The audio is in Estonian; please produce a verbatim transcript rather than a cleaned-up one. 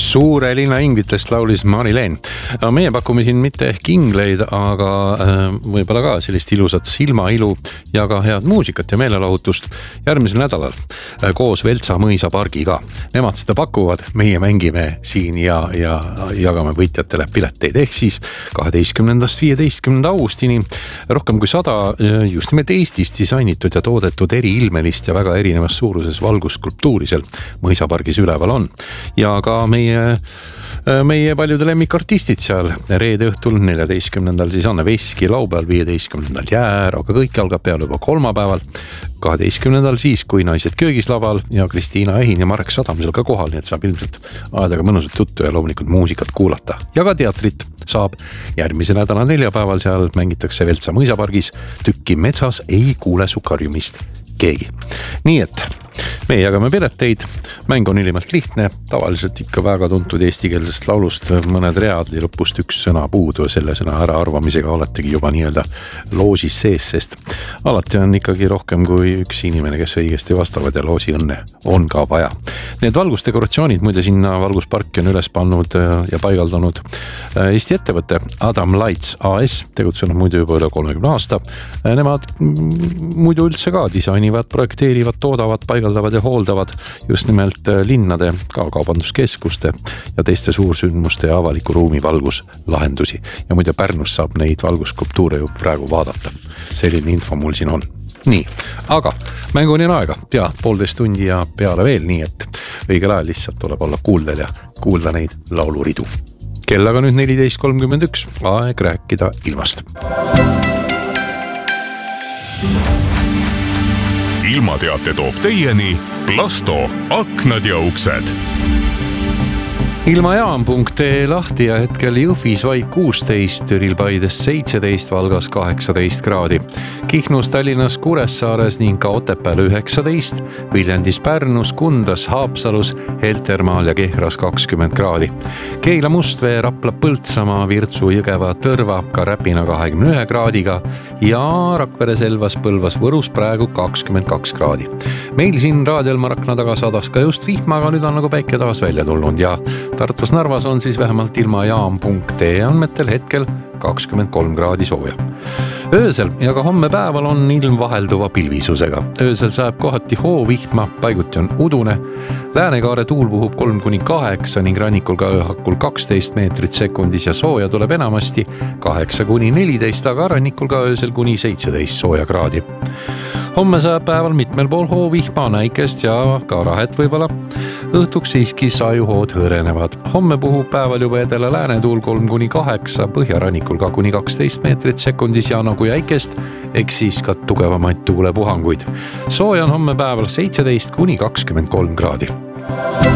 Suure linna inglitest laulis Mari-Leen. Meie pakume siin mitte ehk ingleid, aga võib-olla ka sellist ilusat silmailu ja ka head muusikat ja meelelahutust järgmisel nädalal koos Veltsa mõisapargiga. Nemad seda pakuvad, meie mängime siin ja, ja jagame võitjatele pileteid. Ehk siis kaheteistkümnendast viieteistkümnenda augustini rohkem kui sada just nimelt Eestist disainitud ja toodetud eriilmelist ja väga erinevas suuruses valgusskulptuuri seal mõisapargis üleval on. Ja ka meie meie paljude lemmikartistid seal reede õhtul neljateistkümnendal siis Anne Veski, laupäeval viieteistkümnendal Jäär, aga kõik algab peale juba kolmapäeval, kaheteistkümnendal siis kui Naised köögis laval ja Kristiina Ehin ja Marek Sadam seal ka kohal, nii et saab ilmselt aedaga mõnusat tuttu ja loomulikult muusikat kuulata. Ja ka teatrit saab järgmise nädala neljapäeval, seal mängitakse Veltsa mõisapargis Tükki metsas ei kuule su karjumist keegi. Nii et meie jagame pileteid, mäng on ülimalt lihtne, tavaliselt ikka väga tuntud eestikeelsest laulust mõned read ja lõpust üks sõna puudu ja selle sõna äraarvamisega oletegi juba nii-öelda loosis sees, sest alati on ikkagi rohkem kui üks inimene, kes õigesti vastavad ja loosi õnne on ka vaja. Need valgusdekoratsioonid, muide sinna valgusparki on üles pannud ja paigaldanud Eesti ettevõte Adam Lights A S, tegutsenud muidu juba üle kolmekümne aasta. Nemad muidu üldse ka disainivad, projekteerivad, toodavad, paigaldavad ja hooldavad just nimelt linnade, ka kaubanduskeskuste ja teiste suursündmuste ja avaliku ruumi valguslahendusi. Ja muide Pärnus saab neid valgusskulptuure ju praegu vaadata. Selline info mul siin on. Nii, aga mänguni on aega, ja poolteist tundi ja peale veel, nii et õigel ajal lihtsalt tuleb olla kuuldel ja kuulda neid lauluridu. Kellaga nüüd neliteist kolmkümmend üks, aeg rääkida ilmast. Ilmateate toob teieni Plasto aknad ja uksed. Ilmajaam punkt ee lahti ja hetkel Jõhvis vaid kuusteist, Türil Paides seitseteist, Valgas kaheksateist kraadi. Kihnus, Tallinnas, Kuressaares ning ka Otepääl üheksateist, Viljandis, Pärnus, Kundas, Haapsalus, Heltermaal ja Kehras kakskümmend kraadi. Keila, Mustvee, Rapla, Põltsamaa, Virtsu, Jõgeva, Tõrva, ka Räpina kahekümne ühe kraadiga ja Rakvere, Selvas, Põlvas, Võrus praegu kakskümmend kaks kraadi. Meil siin raadiol Marakna taga sadas ka just vihma, aga nüüd on nagu päike taas välja tulnud ja Tartus Narvas on siis vähemalt ilmajaam punkt ee andmetel hetkel kakskümmend kolm kraadi sooja. Öösel ja ka homme päeval on ilm vahelduva pilvisusega. Öösel saab kohati hoovihma, paiguti on udune. Läänekaare tuul puhub kolm kuni kaheksa ning rannikul ka ööhakul kaksteist meetrit sekundis ja sooja tuleb enamasti kaheksa kuni neliteist, aga rannikul ka öösel kuni seitseteist sooja kraadi. Homme saab päeval mitmel pool hoovihma, näikest ja ka rahet võibolla. Õhtuks siiski sajuhood hõrenevad. Homme puhub päeval juba edela läänetuul kolm kuni kaheksa, põhjarannikul ka kuni kaksteist meetrit sekundis ja nagu jäikest, eks siis ka tugevamaid tuulepuhanguid. Sooja on homme päeval seitseteist kuni kakskümmend kolm kraadi.